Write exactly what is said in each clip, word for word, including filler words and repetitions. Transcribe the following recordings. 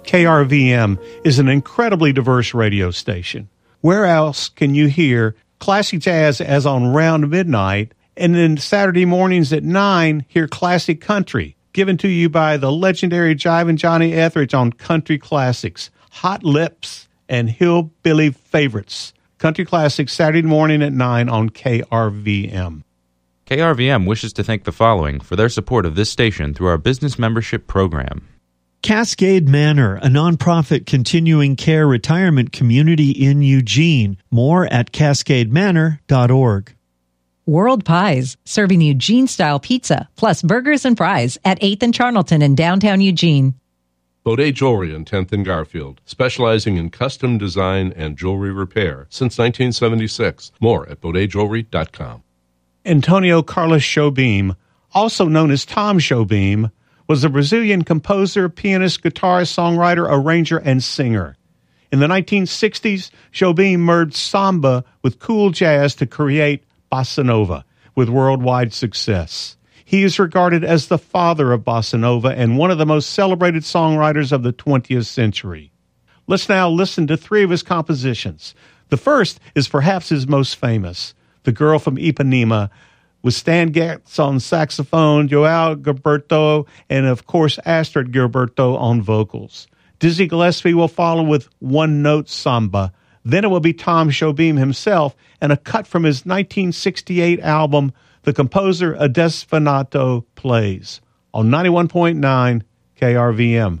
K R V M is an incredibly diverse radio station. Where else can you hear classic jazz as on Round Midnight, and then Saturday mornings at nine, hear classic country, given to you by the legendary Jivin' Johnny Etheridge on Country Classics, Hot Lips, and Hillbilly Favorites. Country Classics, Saturday morning at nine on K R V M. K R V M wishes to thank the following for their support of this station through our business membership program. Cascade Manor, a nonprofit continuing care retirement community in Eugene. More at cascade manor dot org. World Pies, serving Eugene-style pizza, plus burgers and fries at eighth and Charnelton in downtown Eugene. Baudet Jewelry on tenth and Garfield, specializing in custom design and jewelry repair since nineteen seventy-six. More at baudet jewelry dot com. Antonio Carlos Jobim, also known as Tom Jobim, was a Brazilian composer, pianist, guitarist, songwriter, arranger, and singer. In the nineteen sixties, Jobim merged samba with cool jazz to create bossa nova, with worldwide success. He is regarded as the father of bossa nova and one of the most celebrated songwriters of the twentieth century. Let's now listen to three of his compositions. The first is perhaps his most famous, The Girl from Ipanema, with Stan Getz on saxophone, Joao Gilberto, and of course Astrid Gilberto on vocals. Dizzy Gillespie will follow with One Note Samba. Then it will be Tom Jobim himself and a cut from his nineteen sixty-eight album, The Composer Adesfanato Plays, on ninety-one point nine K R V M.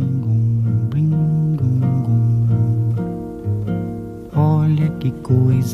Olha que coisa